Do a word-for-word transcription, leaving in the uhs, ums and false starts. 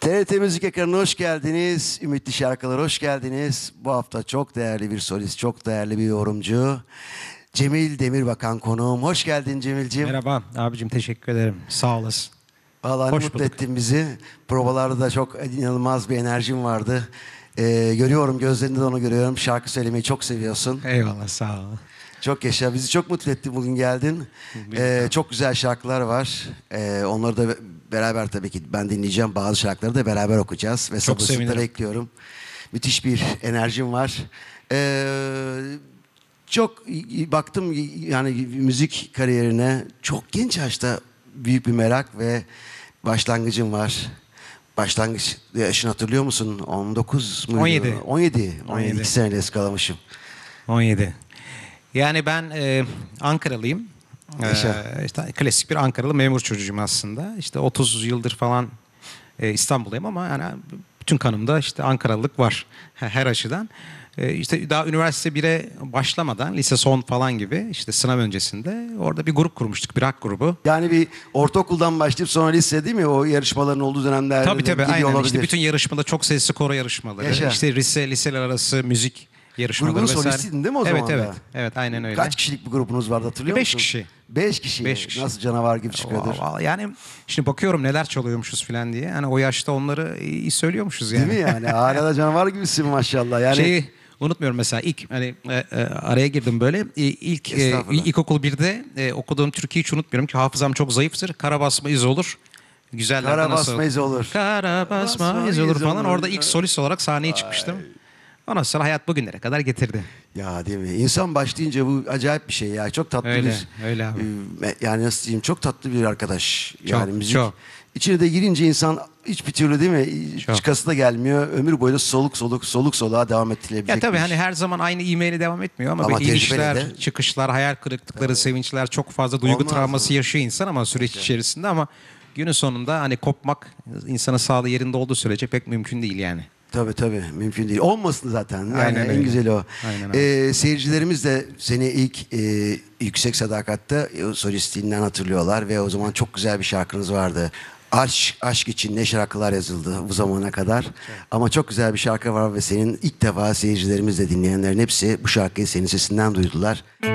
T R T Müzik ekranına hoş geldiniz. Ümitli Şarkılar hoş geldiniz. Bu hafta çok değerli bir solist, çok değerli bir yorumcu. Cemil Demirbakan konuğum. Hoş geldin Cemil'ciğim. Merhaba abicim, teşekkür ederim. Sağ olasın. Vallahi Hoş mutlu bulduk. ettin bizi. Provalarda da çok inanılmaz bir enerjin vardı. Ee, görüyorum, gözlerinde de onu görüyorum. Şarkı söylemeyi çok seviyorsun. Eyvallah, sağ ol. Çok yaşa. Bizi çok mutlu etti bugün geldin. Ee, çok güzel şarkılar var. Ee, onları da beraber tabii ki ben dinleyeceğim. Bazı şarkıları da beraber okuyacağız. Ve Çok sabırsızlıkla sevinirim. bekliyorum. Müthiş bir enerjim var. Ee, çok baktım yani müzik kariyerine çok genç yaşta büyük bir merak ve başlangıcım var. Başlangıç yaşını hatırlıyor musun? on dokuz muydu? on yedi. on yedi. on on yedi. yedi. iki seneyle eskalamışım. on yedi. Yani ben e, Ankaralıyım. Yaşa. E, işte klasik bir Ankaralı memur çocuğuyum aslında. İşte otuz yıldır falan e, İstanbul'dayım ama yani bütün kanımda işte Ankaralılık var her açıdan. E, işte daha üniversite bire başlamadan lise son falan gibi işte sınav öncesinde orada bir grup kurmuştuk, bir rock grubu. Yani bir ortaokuldan başlayıp sonra lise değil mi? O yarışmaların olduğu dönemlerde Tabii de tabii, gidiyor aynen. olabilir. İşte bütün yarışmada çok sesli koro yarışmaları, Yaşa. işte lise liseler arası müzik yarışmaları Grubun vesaire. solistiydin değil mi o evet, zaman da? Evet, evet, aynen öyle. Kaç kişilik bir grubunuz vardı hatırlıyor Beş musun? kişi. Beş kişi. Beş kişi. Nasıl canavar gibi çıkıyordur. Vallahi yani şimdi bakıyorum neler çalıyormuşuz falan diye. Hani o yaşta onları iyi söylüyormuşuz yani. Değil mi yani? Hala da canavar gibisin maşallah. Yani Şeyi unutmuyorum mesela ilk hani e, e, araya girdim böyle E, ilk e, Estağfurullah. ilkokul birde e, okuduğum türküyü hiç unutmuyorum ki hafızam çok zayıftır. Kara basma iz olur. Güzeller Kara nasıl? basma iz olur. Kara basma Basma iz olur iz falan. olur. Orada ilk solist olarak sahneye çıkmıştım. Ondan sonra hayat bugünlere kadar getirdi. ya değil mi? İnsan başlayınca bu acayip bir şey ya. Çok tatlı Öyle, bir öyle abi. e, yani nasıl diyeyim, çok tatlı bir arkadaş. Yani Çok, müzik. çok. İçine de girince insan hiçbir türlü değil mi? Çok. Çıkası da gelmiyor. Ömür boyu da soluk soluk soluk soluğa devam ettirilebilecek Ya tabii bir hani iş. her zaman aynı e-mail'e devam etmiyor ama, Ama böyle tecrübeyle inişler, de- çıkışlar, hayal kırıklıkları, sevinçler, çok fazla duygu Olmaz travması mı? yaşıyor insan ama süreç içerisinde, ama günün sonunda hani kopmak insanın sağlığı yerinde olduğu sürece pek mümkün değil yani. Tabii tabii, mümkün değil. Olmasın zaten. Yani Aynen en öyle. güzeli o. Aynen abi. Ee, seyircilerimiz de seni ilk e, Yüksek Sadakat'ta e, solistliğinden hatırlıyorlar ve o zaman çok güzel bir şarkınız vardı. Aşk, aşk için ne şarkılar yazıldı bu zamana kadar. Ama çok güzel bir şarkı var ve senin ilk defa seyircilerimiz de dinleyenlerin hepsi bu şarkıyı senin sesinden duydular.